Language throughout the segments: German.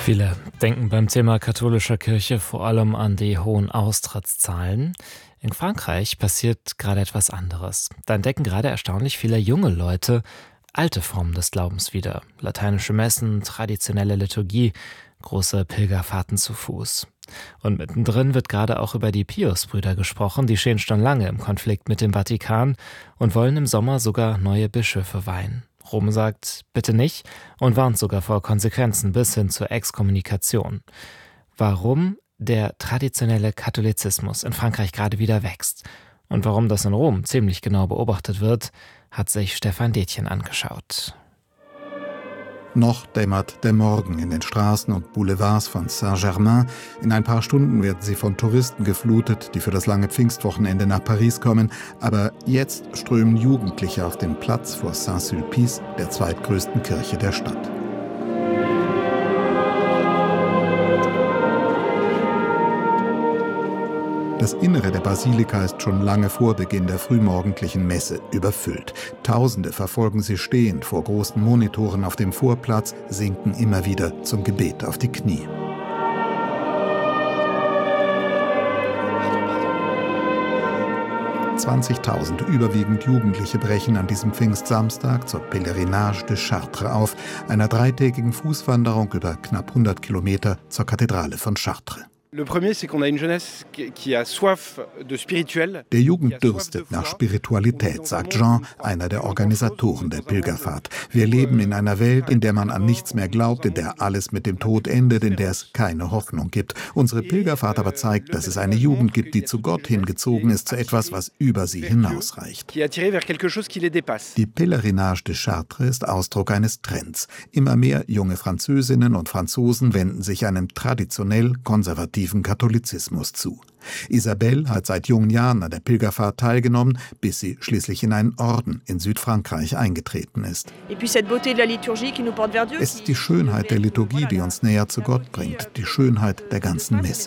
Viele denken beim Thema katholischer Kirche vor allem an die hohen Austrittszahlen. In Frankreich passiert gerade etwas anderes. Da entdecken gerade erstaunlich viele junge Leute alte Formen des Glaubens wieder. Lateinische Messen, traditionelle Liturgie, große Pilgerfahrten zu Fuß. Und mittendrin wird gerade auch über die Pius-Brüder gesprochen. Die stehen schon lange im Konflikt mit dem Vatikan und wollen im Sommer sogar neue Bischöfe weihen. Rom sagt, bitte nicht, und warnt sogar vor Konsequenzen bis hin zur Exkommunikation. Warum der traditionelle Katholizismus in Frankreich gerade wieder wächst und warum das in Rom ziemlich genau beobachtet wird, hat sich Stefan Detjen angeschaut. Noch dämmert der Morgen in den Straßen und Boulevards von Saint-Germain. In ein paar Stunden werden sie von Touristen geflutet, die für das lange Pfingstwochenende nach Paris kommen. Aber jetzt strömen Jugendliche auf den Platz vor Saint-Sulpice, der zweitgrößten Kirche der Stadt. Das Innere der Basilika ist schon lange vor Beginn der frühmorgendlichen Messe überfüllt. Tausende verfolgen sie stehend vor großen Monitoren auf dem Vorplatz, sinken immer wieder zum Gebet auf die Knie. (20.000 überwiegend Jugendliche brechen an diesem Pfingstsamstag zur Pèlerinage de Chartres auf, einer dreitägigen Fußwanderung über knapp 100 Kilometer zur Kathedrale von Chartres. Der Jugend dürstet nach Spiritualität, sagt Jean, einer der Organisatoren der Pilgerfahrt. Wir leben in einer Welt, in der man an nichts mehr glaubt, in der alles mit dem Tod endet, in der es keine Hoffnung gibt. Unsere Pilgerfahrt aber zeigt, dass es eine Jugend gibt, die zu Gott hingezogen ist, zu etwas, was über sie hinausreicht. Die Pèlerinage de Chartres ist Ausdruck eines Trends. Immer mehr junge Französinnen und Franzosen wenden sich einem traditionell konservativen Katholizismus zu. Isabelle hat seit jungen Jahren an der Pilgerfahrt teilgenommen, bis sie schließlich in einen Orden in Südfrankreich eingetreten ist. Es ist die Schönheit der Liturgie, die uns näher zu Gott bringt, die Schönheit der ganzen Messe.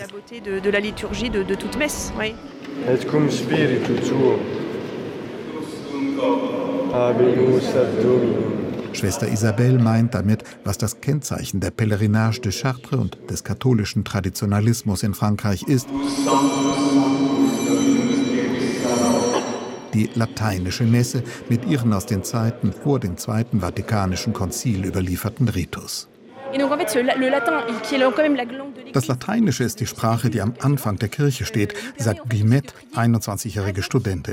Et cum spiritu tuo. Habemus ad Dominum. Schwester Isabelle meint damit, was das Kennzeichen der Pèlerinage de Chartres und des katholischen Traditionalismus in Frankreich ist: die lateinische Messe mit ihren aus den Zeiten vor dem Zweiten Vatikanischen Konzil überlieferten Ritus. Das Lateinische ist die Sprache, die am Anfang der Kirche steht, sagt Guillemette, 21-jährige Studentin.